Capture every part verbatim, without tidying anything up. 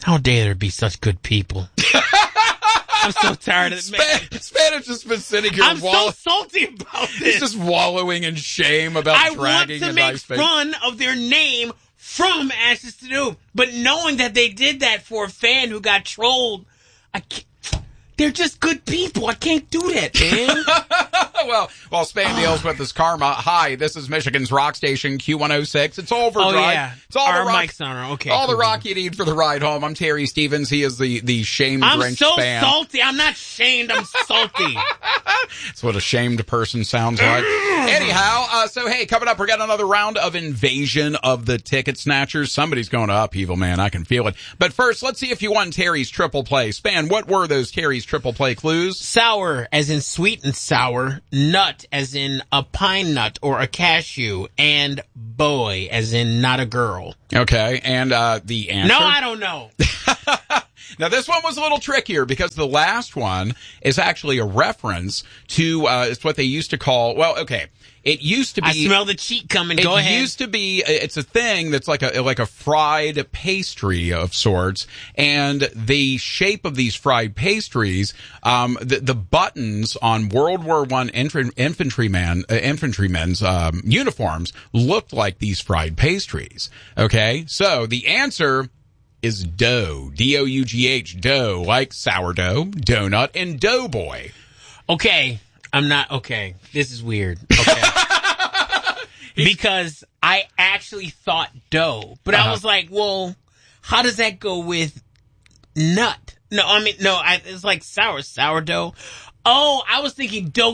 How dare there be such good people? I'm so tired of it. Span- Spanish has been sitting here. I'm wall- so salty about this. He's just wallowing in shame about I dragging want to a make nice face. fun of their name from Ashes to Do, but knowing that they did that for a fan who got trolled, I can't. They're just good people. I can't do that, man. well, while Span deals with this karma, hi, this is Michigan's rock station, Q one oh six. It's Overdrive. Oh, yeah. It's all Our the rock, mic's on her. Okay. all cool. the rock you need for the ride home. I'm Terry Stevens. He is the, the shame I'm drenched so Span. salty. I'm not shamed. I'm salty. That's what a shamed person sounds like. Anyhow, uh, so hey, coming up, we got another round of Invasion of the Ticket Snatchers. Somebody's going to upheaval, man. I can feel it. But first, let's see if you won Terry's triple play. Span, what were those Terry's triple play clues? Sour, as in sweet and sour. Nut, as in a pine nut or a cashew. And boy, as in not a girl. Okay, and uh, the answer? No, I don't know. Now, this one was a little trickier because the last one is actually a reference to, uh, it's what they used to call, well, okay. It used to be. I smell the cheat coming. Go it ahead. It used to be. It's a thing that's like a like a fried pastry of sorts, and the shape of these fried pastries, um, the, the buttons on World War One infantryman uh, infantrymen's um, uniforms looked like these fried pastries. Okay, so the answer is dough, D O U G H, dough, like sourdough, donut, and doughboy. Okay. I'm not, okay, this is weird. Okay. Because I actually thought dough, but uh-huh. I was like, well, how does that go with nut? No, I mean, no, I, it's like sour, sourdough. Oh, I was thinking dough.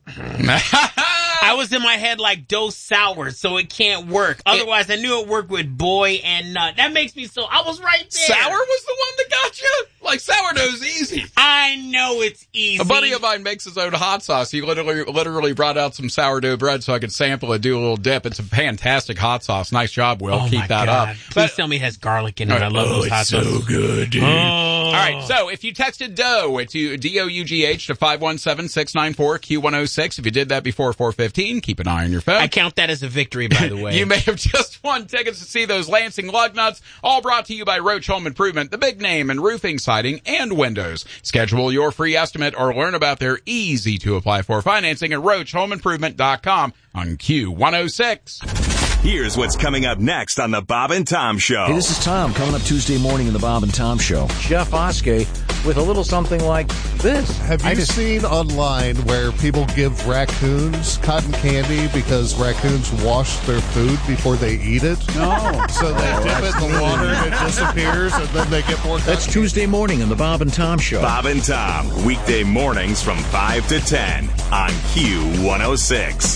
I was in my head like dough sour, so it can't work. Otherwise, it, I knew it worked with boy and nut. That makes me so, I was right there. Sour was the one that got you? Like, sourdough's easy. I know it's easy. A buddy of mine makes his own hot sauce. He literally literally brought out some sourdough bread so I could sample it, do a little dip. It's a fantastic hot sauce. Nice job, Will. Oh Keep that God. up. Please but, tell me it has garlic in it. I love oh, those hot it's sauces. so good, dude. Oh. All right, so if you texted dough to D O U G H to five one seven, six nine four, Q one oh six, if you did that before four fifteen, keep an eye on your phone. I count that as a victory, by the way. You may have just won tickets to see those Lansing lug nuts, all brought to you by Roach Home Improvement, the big name in roofing, siding, and windows. Schedule your free estimate or learn about their easy-to-apply for financing at roach home improvement dot com on Q one oh six. Here's what's coming up next on the Bob and Tom Show. Hey, this is Tom coming up Tuesday morning in the Bob and Tom Show. Chef Oskey with a little something like this. Have you just... seen online where people give raccoons cotton candy because raccoons wash their food before they eat it? No. So they oh, dip it in the water and it disappears and then they get more cotton That's Tuesday morning in the Bob and Tom Show. Bob and Tom, weekday mornings from five to ten on Q one oh six.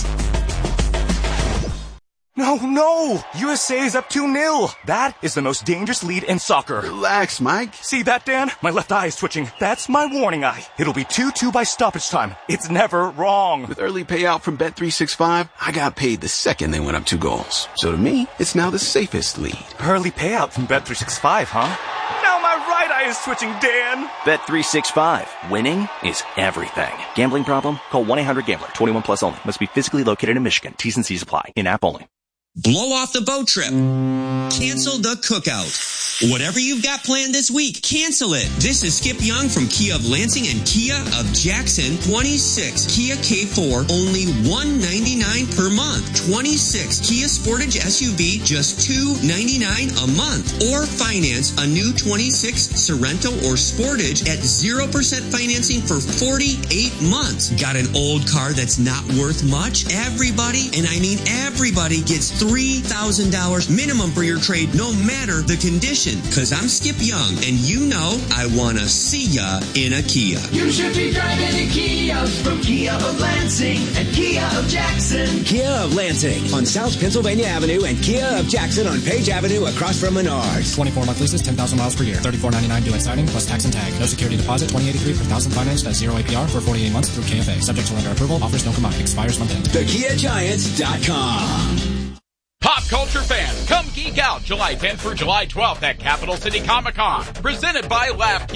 No, no! U S A is up two nil. That is the most dangerous lead in soccer. Relax, Mike. See that, Dan? My left eye is twitching. That's my warning eye. It'll be two two by stoppage time. It's never wrong. With early payout from Bet three sixty-five, I got paid the second they went up two goals. So to me, it's now the safest lead. Early payout from Bet three sixty-five, huh? Now my right eye is twitching, Dan. Bet three sixty-five. Winning is everything. Gambling problem? Call one eight hundred gambler. twenty-one plus only. Must be physically located in Michigan. T's and C's apply. In-app only. Blow off the boat trip. Cancel the cookout. Whatever you've got planned this week, cancel it. This is Skip Young from Kia of Lansing and Kia of Jackson. twenty-six Kia K four, only one ninety-nine per month. twenty-six Kia Sportage S U V, just two ninety-nine a month. Or finance a new twenty-six Sorento or Sportage at zero percent financing for forty-eight months. Got an old car that's not worth much? Everybody, and I mean everybody, gets three thousand dollars minimum for your trade, no matter the condition. Cause I'm Skip Young, and you know I wanna see ya in a Kia. You should be driving a Kia from Kia of Lansing and Kia of Jackson. Kia of Lansing on South Pennsylvania Avenue and Kia of Jackson on Page Avenue across from Menards. twenty-four month leases, ten thousand miles per year. thirty-four ninety-nine due at signing plus tax and tag. No security deposit, twenty eighty-three per thousand financed at zero A P R for forty-eight months through K F A. Subject to lender approval. Offers no combined. Expires month end. the kia giants dot com. Pop culture fans, come geek out July tenth through July twelfth at Capital City Comic Con, presented by LaughQ.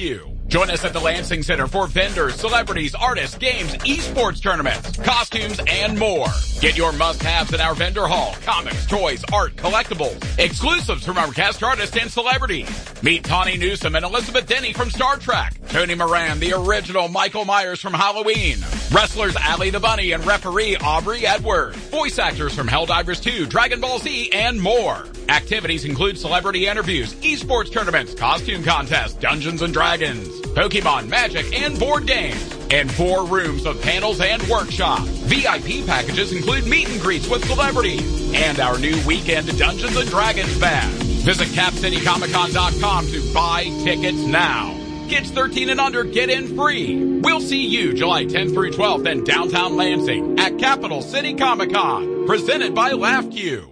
Join us at the Lansing Center for vendors, celebrities, artists, games, esports tournaments, costumes, and more. Get your must-haves in our vendor hall. Comics, toys, art, collectibles, exclusives from our cast artists and celebrities. Meet Tawny Newsome and Elizabeth Denny from Star Trek. Tony Moran, the original Michael Myers from Halloween. Wrestlers Allie the Bunny and referee Aubrey Edwards. Voice actors from Helldivers two, Dragon Ball Z, and more. Activities include celebrity interviews, esports tournaments, costume contests, Dungeons and Dragons, Pokemon, Magic, and board games. And four rooms of panels and workshops. V I P packages include meet and greets with celebrities. And our new weekend Dungeons and Dragons bash. Visit cap city comic con dot com to buy tickets now. Kids thirteen and under get in free. We'll see you July tenth through twelfth in downtown Lansing at Capital City Comic Con. Presented by LaughQ.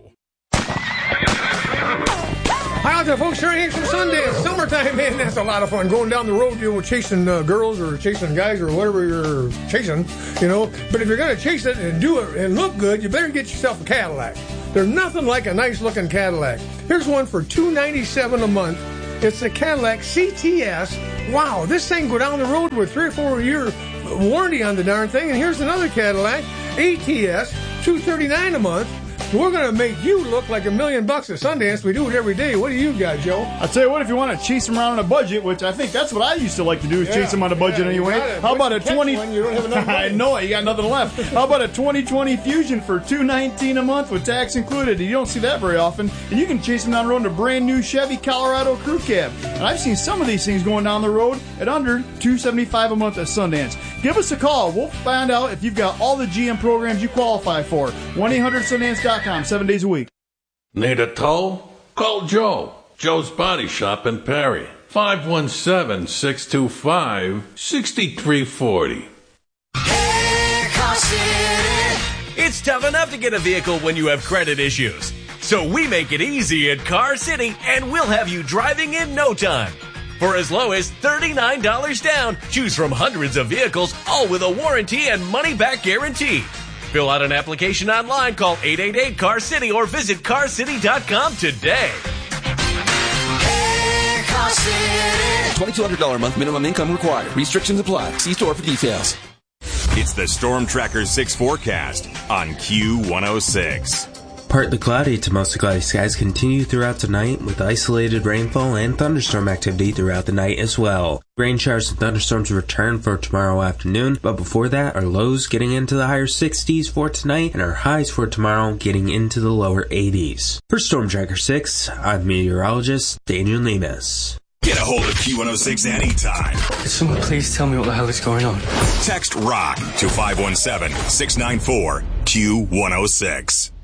Hi out there, folks. Sharing Hanks from Sundance. Summertime, man, that's a lot of fun. Going down the road, you know, chasing uh, girls or chasing guys or whatever you're chasing, you know. But if you're going to chase it and do it and look good, you better get yourself a Cadillac. There's nothing like a nice-looking Cadillac. Here's one for two hundred ninety-seven dollars a month. It's the Cadillac C T S. Wow, this thing go down the road with three or four year warranty on the darn thing. And here's another Cadillac A T S, two hundred thirty-nine dollars a month. We're going to make you look like a million bucks at Sundance. We do it every day. What do you got, Joe? I'll tell you what, if you want to chase them around on a budget, which I think that's what I used to like to do, is yeah, chase them on a budget yeah, anyway. How about a twenty? One, you don't have enough I know it. You got nothing left. How about a twenty twenty Fusion for two hundred nineteen dollars a month with tax included? You don't see that very often. And you can chase them down the road in a brand new Chevy Colorado Crew Cab. And I've seen some of these things going down the road at under two hundred seventy-five dollars a month at Sundance. Give us a call. We'll find out if you've got all the G M programs you qualify for. one eight hundred sundance dot com, seven days a week. Need a tow? Call Joe. Joe's Body Shop in Perry. five one seven, six two five, six three four zero. Hey, Car City. It's tough enough to get a vehicle when you have credit issues. So we make it easy at Car City, and we'll have you driving in no time. For as low as thirty-nine dollars down, choose from hundreds of vehicles, all with a warranty and money-back guarantee. Fill out an application online, call eight eight eight, C A R City, or visit car city dot com today. Hey, Car City. twenty-two hundred dollars a month minimum income required. Restrictions apply. See store for details. It's the Storm Tracker six forecast on Q one oh six. Partly cloudy to mostly cloudy skies continue throughout tonight with isolated rainfall and thunderstorm activity throughout the night as well. Rain showers and thunderstorms return for tomorrow afternoon, but before that, our lows getting into the higher sixties for tonight and our highs for tomorrow getting into the lower eighties. For Storm Tracker six, I'm meteorologist Daniel Lemus. Get a hold of Q one oh six anytime. Could someone please tell me what the hell is going on? Text ROCK to five one seven, six nine four, Q one oh six.